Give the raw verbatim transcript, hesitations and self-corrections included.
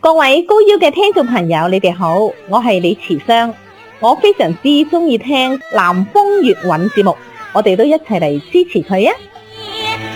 各位高腰嘅聽眾朋友，你哋好，我係李慈湘，我非常之中意聽南風粵韻節目，我哋都一齊嚟支持佢啊！